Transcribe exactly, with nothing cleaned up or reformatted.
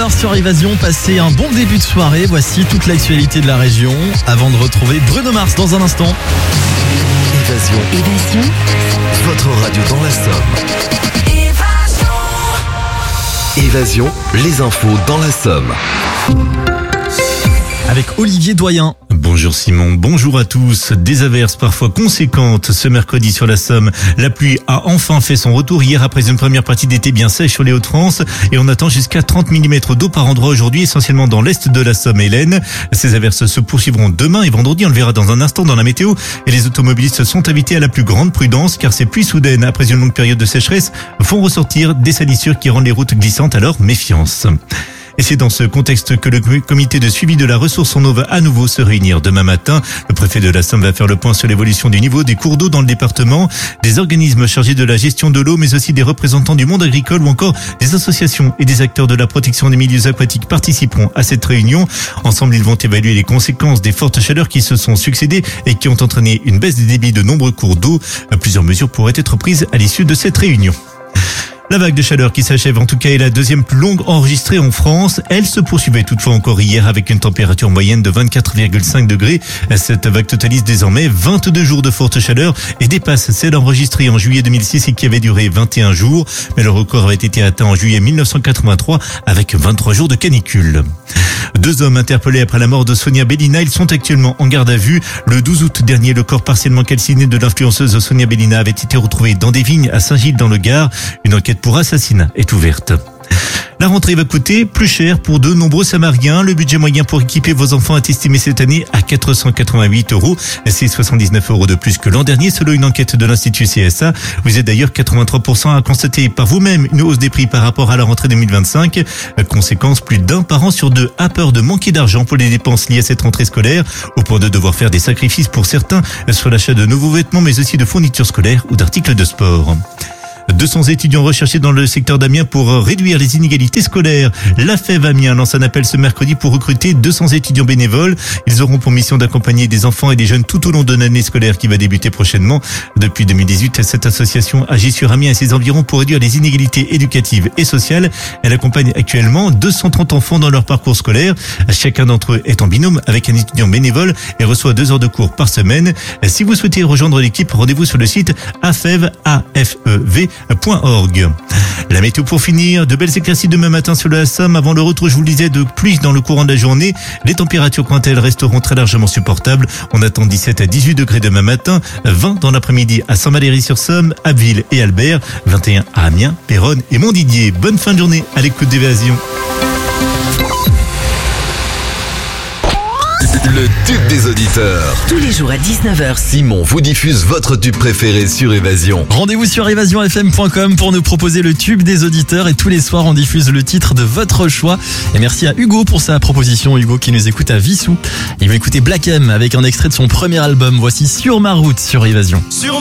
heures sur Évasion, passez un bon début de soirée. Voici toute l'actualité de la région avant de retrouver Bruno Mars dans un instant. Évasion. Évasion. Votre radio dans la Somme. Évasion. Évasion, les infos dans la Somme. Avec Olivier Doyen. Bonjour Simon, bonjour à tous. Des averses parfois conséquentes ce mercredi sur la Somme. La pluie a enfin fait son retour hier après une première partie d'été bien sèche sur les Hauts-de-France et on attend jusqu'à trente millimètres d'eau par endroit aujourd'hui, essentiellement dans l'est de la Somme et l'Aisne. Ces averses se poursuivront demain et vendredi, on le verra dans un instant dans la météo, et les automobilistes sont invités à la plus grande prudence car ces pluies soudaines après une longue période de sécheresse font ressortir des salissures qui rendent les routes glissantes, alors méfiance. Et c'est dans ce contexte que le comité de suivi de la ressource en eau va à nouveau se réunir demain matin. Le préfet de la Somme va faire le point sur l'évolution du niveau des cours d'eau dans le département. Des organismes chargés de la gestion de l'eau, mais aussi des représentants du monde agricole ou encore des associations et des acteurs de la protection des milieux aquatiques participeront à cette réunion. Ensemble, ils vont évaluer les conséquences des fortes chaleurs qui se sont succédées et qui ont entraîné une baisse des débits de nombreux cours d'eau. Plusieurs mesures pourraient être prises à l'issue de cette réunion. La vague de chaleur qui s'achève en tout cas est la deuxième plus longue enregistrée en France. Elle se poursuivait toutefois encore hier avec une température moyenne de vingt-quatre virgule cinq degrés. Cette vague totalise désormais vingt-deux jours de forte chaleur et dépasse celle enregistrée en juillet deux mille six et qui avait duré vingt et un jours. Mais le record avait été atteint en juillet mille neuf cent quatre-vingt-trois avec vingt-trois jours de canicule. Deux hommes interpellés après la mort de Sonia Bellina, ils sont actuellement en garde à vue. Le douze août dernier, le corps partiellement calciné de l'influenceuse Sonia Bellina avait été retrouvé dans des vignes à Saint-Gilles dans le Gard. Une enquête pour assassinat est ouverte. La rentrée va coûter plus cher pour de nombreux Samariens. Le budget moyen pour équiper vos enfants est estimé cette année à quatre cent quatre-vingt-huit euros. C'est soixante-dix-neuf euros de plus que l'an dernier selon une enquête de l'Institut C S A. Vous êtes d'ailleurs quatre-vingt-trois pour cent à constater par vous-même une hausse des prix par rapport à la rentrée deux mille vingt-cinq. Conséquence, plus d'un parent sur deux a peur de manquer d'argent pour les dépenses liées à cette rentrée scolaire, au point de devoir faire des sacrifices pour certains sur l'achat de nouveaux vêtements mais aussi de fournitures scolaires ou d'articles de sport. deux cents étudiants recherchés dans le secteur d'Amiens pour réduire les inégalités scolaires. La F E V Amiens lance un appel ce mercredi pour recruter deux cents étudiants bénévoles. Ils auront pour mission d'accompagner des enfants et des jeunes tout au long de l'année scolaire qui va débuter prochainement. Depuis deux mille dix-huit, cette association agit sur Amiens et ses environs pour réduire les inégalités éducatives et sociales. Elle accompagne actuellement deux cent trente enfants dans leur parcours scolaire. Chacun d'entre eux est en binôme avec un étudiant bénévole et reçoit deux heures de cours par semaine. Si vous souhaitez rejoindre l'équipe, rendez-vous sur le site afev point org. La météo pour finir, de belles éclaircies demain matin sur la Somme avant le retour, je vous le disais, de pluie dans le courant de la journée. Les températures quant à elles resteront très largement supportables. On attend dix-sept à dix-huit degrés demain matin, vingt dans l'après-midi à Saint-Valery-sur-Somme, Abbeville et Albert, vingt et un à Amiens, Péronne et Montdidier. Bonne fin de journée à l'écoute d'Évasion. Le tube des auditeurs. Tous les jours à dix-neuf heures. Simon vous diffuse votre tube préféré sur Évasion. Rendez-vous sur évasion f m point com pour nous proposer le tube des auditeurs et tous les soirs on diffuse le titre de votre choix. Et merci à Hugo pour sa proposition, Hugo qui nous écoute à Vissou. Il va écouter Black M avec un extrait de son premier album. Voici Sur ma route sur Évasion. Sur